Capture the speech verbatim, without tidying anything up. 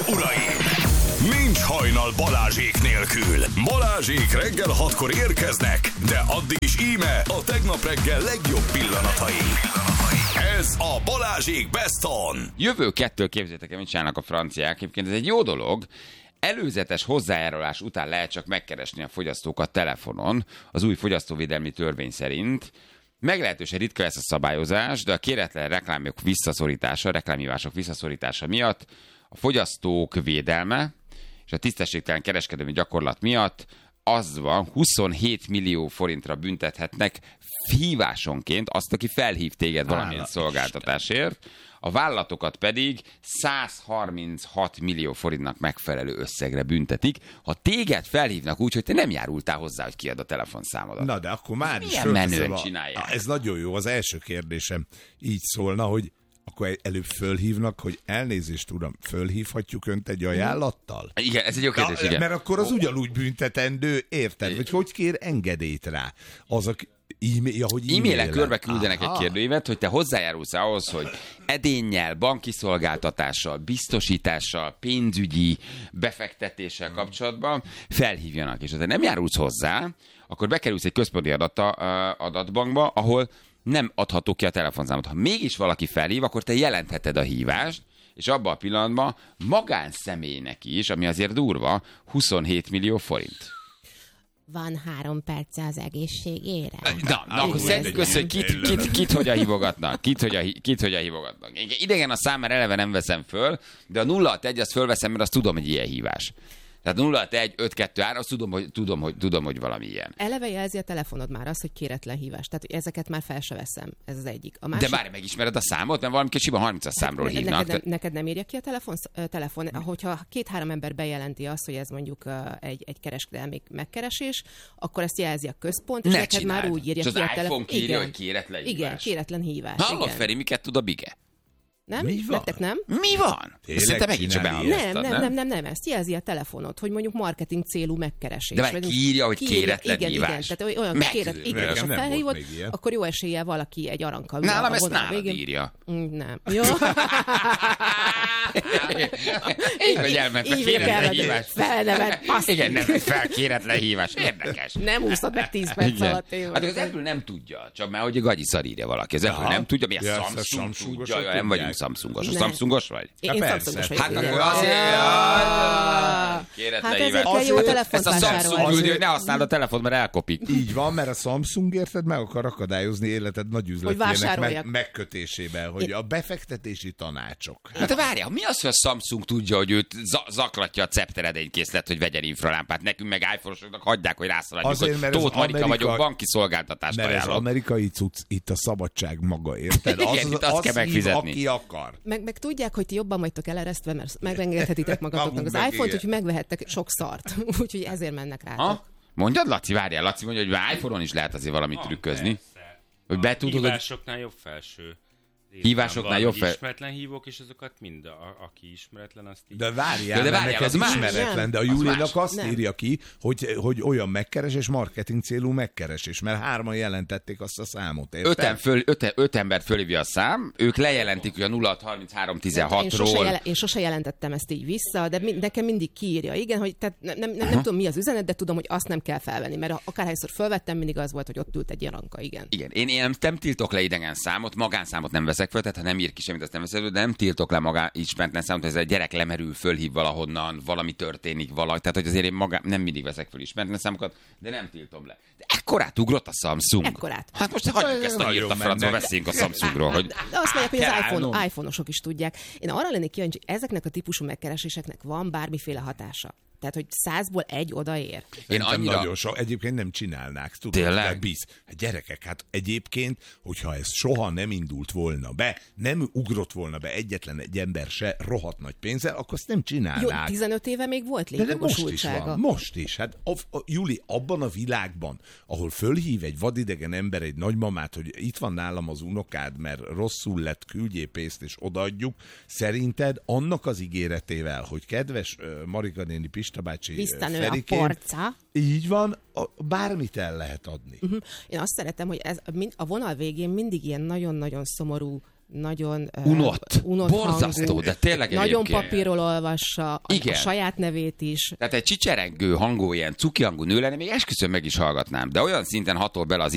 és uraim! Nincs hajnal Balázsék nélkül. Balázsék reggel hatkor érkeznek, de addig is íme a tegnap reggel legjobb pillanatai. Ez a Balázsék Best On. Jövő kettől képzeljétek el, mit csinálnak a franciák. Egyébként ez egy jó dolog. Előzetes hozzájárulás után lehet csak megkeresni a fogyasztókat telefonon, az új fogyasztóvédelmi törvény szerint. Meglehetősen ritka ez a szabályozás, de a kéretlen reklámok visszaszorítása, a reklámhívások visszaszorítása miatt a fogyasztók védelme és a tisztességtelen kereskedelmi gyakorlat miatt az van, huszonhét millió forintra büntethetnek hívásonként azt, aki felhív téged valamilyen szolgáltatásért. A vállalatokat pedig száz harminchat millió forintnak megfelelő összegre büntetik, ha téged felhívnak úgy, hogy te nem járultál hozzá, hogy kiad a telefonszámodat. Na, de akkor már is milyen menően a... csinálják. Ez nagyon jó. Az első kérdésem így szólna, hogy akkor előbb fölhívnak, hogy elnézést, uram, fölhívhatjuk önt egy ajánlattal? Igen, ez egy jó kérdés, igen. Mert akkor az ugyanúgy büntetendő, érted? Vagy hogy kér engedélyt rá? Azok e-mail, hogy e-mailek körbe küldenek egy kérdőívet, hogy te hozzájárulsz ahhoz, hogy edénnyel, banki szolgáltatással, biztosítással, pénzügyi befektetéssel kapcsolatban felhívjanak. És ha te nem járulsz hozzá, akkor bekerülsz egy központi adata, adatbankba, ahol nem adható ki a telefonszámot. Ha mégis valaki felhív, akkor te jelentheted a hívást, és abban a pillanatban magánszemélynek is, ami azért durva, huszonhét millió forint. Van három perce az egészségére. Na, na akkor szerinted köszönjük, kit, kit, kit hogyan hívogatnak? Kit hogyan, kit hogyan hívogatnak? Idegen a szám, mert eleve nem veszem föl, de a nulla hat egy azt fölveszem, mert azt tudom, hogy ilyen hívás. Tehát nulla hat egy öt kettő három, azt tudom, hogy, tudom, hogy, tudom, hogy valami ilyen. Eleve jelzi a telefonod már azt, hogy kéretlen hívás. Tehát ezeket már fel se veszem. Ez az egyik. A másik... De már megismered a számot, mert valami kicsiben harmincas számról hát, hívnak. Neked, neked nem írja ki a telefon, telefon? Hogyha két-három ember bejelenti azt, hogy ez mondjuk egy, egy kereskedelmi megkeresés, akkor ezt jelzi a központ, és ne neked csináld. már úgy írja és ki a telefon. telefon. Kírja, igen. hogy kéretlen hívás. Igen, kéretlen hívás. Hallod, Feri, miket tud a Bige? Nem? Mi van? Nektek nem? Mi van? Szerintem megint csak Nem, nem, nem, nem, nem, ezt jelzi a telefonod, hogy mondjuk marketing célú megkeresés. De meg kiírja, hogy kéretlen igen, hívás. Igen, tehát olyan kéret, igen, és ha felhívod, akkor jó eséllyel valaki egy arankkal. Nálam ezt nálad írja. Nem. Jó. Így vagy elment a kéretlen hívás. Felnevet, passz. Igen, nem, fel kéretlen hívás. Érdekes. Nem úszod meg tíz perc alatt. Hát az Apple nem tudja, csak már hogy a gagyi szar írja valaki. Az Apple nem tudja, mi a Samsung tudja, nem vagyunk Samsungos. A Samsungos vagy? Én Samsungos vagyok. Hát akkor azért... Kéretlen hívás. Hát jó telefont ezt a Samsung küldő, hogy ne használd a telefont, mert elkopik. Így van, mert a Samsung, érted, meg akar akadályozni életed nagy üzletének meg, megkötésében, hogy a befektetési tanácsok. Hát várjál, mi az, hogy a Samsung tudja, hogy őt zaklatja a cepteredénykészlet, hogy vegyen infralámpát, nekünk meg iPhone-osoknak hagyják, hogy rászaladjuk, hogy Tóth Marika vagyok, banki szolgáltatást ajánlok. Mert ez amerikai cucc, itt a szabadság maga, érted? Az, igen, itt azt az kell megfizetni. Hív, aki akar. Meg, meg tudják, hogy ti jobban vagytok eleresztve, mert megengedhetitek magatoknak az iPhone-t, úgyhogy megvehettek sok szart. Úgyhogy ezért mennek rá. Ha? Mondjad, Laci, várjál, Laci mondja, hogy iPhone-on is lehet azért valamit trükközni. Hogy be tudod, hívásoknál jobb felső. Hívásoknál jobb fel... ismeretlen hívók, és azokat mind, a, a, aki ismeretlen, azt így... De várjál, de várjál, neked az ismeretlen, más. de a Az Júlinak más. azt Nem. írja ki, hogy, hogy olyan megkeresés, marketing célú megkeresés, mert hárman jelentették azt a számot, érted? Öten, föl, öte, öt embert fölhívja a szám, ők lejelentik, hogy a nulla hat harminchárom tizenhatról... Én sose, jele, én sose jelentettem ezt így vissza, de mi, nekem mindig kiírja. Igen, hogy tehát nem, nem, nem, nem tudom, mi az üzenet, de tudom, hogy azt nem kell felvenni, mert akárhányszor felvettem, mindig az volt, hogy ott ült egy jaranka, igen. Igen, én, én nem tiltok le idegen számot, magánszámot nem veszek föl, tehát ha nem ír ki semmit, azt nem veszek föl, de nem tiltok le magán ismeretlen számot, hogy ez a gyerek lemerül, fölhív valahonnan, valami történik, valami, tehát hogy azért én magán, nem mindig veszek föl ismeretlen számokat, de nem tiltom le. De ekkorát ugrott a Samsung. Ekkorát. Hát most hagyjuk ezt a írt a francba, beszéljünk a Samsungról, hogy... De azt mondják, hogy az iPhone, állnom. iPhone-osok is tudják. Én arra lennék kíváncsi, hogy ezeknek a típusú megkereséseknek van bármiféle hatása. Tehát, hogy százból egy odaér. Én annyira... Nagyon so, egyébként nem csinálnák. Tudod, Tényleg? Bíz. Hát gyerekek, hát egyébként, hogyha ez soha nem indult volna be, nem ugrott volna be egyetlen egy ember se rohadt nagy pénzzel, akkor azt nem Jó, csinálnák. tizenöt éve még volt De, de most is létjogosultsága. van, most is. Hát a, a, Júli, abban a világban, ahol fölhív egy vadidegen ember egy nagymamát, hogy itt van nálam az unokád, mert rosszul lett, küldjél pénzt és odaadjuk, szerinted annak az ígéretével, hogy kedves uh, Marika néni, Pista bácsi, Visszanő a Ferikém, porca. így van, a, bármit el lehet adni. Uh-huh. Én azt szeretem, hogy ez a vonal végén mindig ilyen nagyon-nagyon szomorú nagyon unott, uh, unott borzasztó, hangú, de tényleg nagyon egyébként. papírról olvassa a, a saját nevét is. Tehát egy csicserengő hangú, ilyen cuki hangú nő lenne, még esküszöm meg is hallgatnám, de olyan szinten hatol bele az